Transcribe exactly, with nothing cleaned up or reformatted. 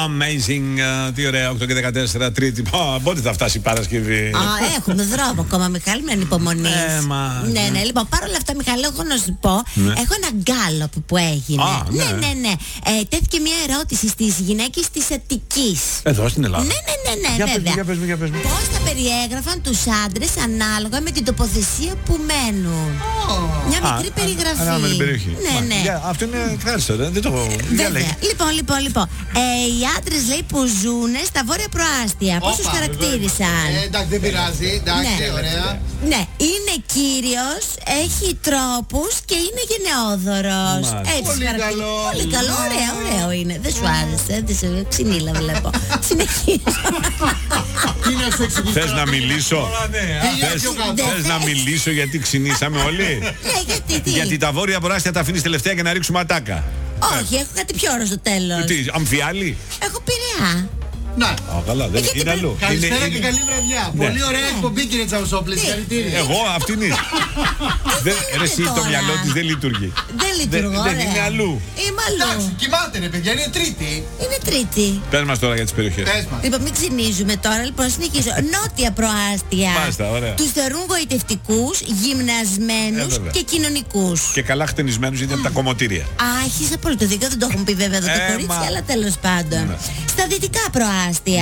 Amazing. Τι ωραία, οκτώ και δεκατέσσερα Τρίτη. Πότε θα φτάσει η Παρασκευή? Α, έχουμε δρόμο ακόμα, Μιχάλη, με ανυπομονείς. Ε, μα, ναι, ναι, ναι. Λοιπόν, παρόλα αυτά, Μιχάλη, έχω να σου πω, ναι. έχω ένα γκάλωπ που έγινε. Α, ναι, ναι, ναι. ναι. Ε, τέθηκε μια ερώτηση στις γυναίκες της Αττικής. Εδώ στην Ελλάδα. Ναι, ναι, ναι, ναι, για βέβαια. Πες, για πες, για πες. Πώς θα περιέγραφαν τους άντρες ανάλογα με την τοποθεσία που μένουν. Oh. Μια μικρή α, περιγραφή. Ανάλογα με την περιοχή. Ναι, ναι. Για, αυτό είναι ευχάριστο, δεν το βέβαια. Λοιπόν, λοιπόν, λοιπόν. Ε, οι άντρες, λέει, που ζουν στα βόρεια προάστια. Πώς τους χαρακτήρισαν? Ε, εντάξει, δεν πειράζει. Εντάξει, ναι. Ωραία. Ναι, είναι κύριος, έχει τρόπους και είναι γενναιόδωρος. Έτσι, πολύ καλό. Πολύ καλό, ωραίο, ωραίο είναι. Δεν σου άρεσε, δεν σε ξυνήλα βλέπω. Συνεχίζω. Θες να μιλήσω? Θες να μιλήσω γιατί ξυνήσαμε όλοι? Ναι, γιατί? Γιατί τα βόρεια προάστια τα αφήνεις τελευταία για να ρίξουμε ατάκα. Όχι, έχω κάτι πιο ωραίο στο τέλος. Τι, Αμφιάλη? Έχω Πειραιά. Να. Α, καλά, δεν είναι αλλού. Καλησπέρα και καλή βραδιά. Πολύ ωραία εκπομπή, κύριε Τσαουσόπλη. Συγχαρητήρια. Εγώ αυτήν είναι. Ρε εσύ, το μυαλό της δεν λειτουργεί. Δεν λειτουργώ. Δεν είναι αλλού. Είμαι αλλού. Εντάξει, κοιμάται ρε παιδιά, είναι Τρίτη. Είναι Τρίτη. Πες μας τώρα για τις περιοχές. Λοιπόν, μην ξυνίζουμε τώρα, λοιπόν, συνεχίζω. Νότια προάστια. Μάλιστα, ωραία. Τους θεωρούν γοητευτικούς, γυμνασμένους και κοινωνικούς. Και καλά χτενισμένους γιατί είναι από τα κομμωτήρια. Α, έχεις απόλυτο δίκιο, δεν το έχουμε πει βέβαια εδώ το κορίτσι, αλλά τέλος πάντων. Στα δυτικά προάστια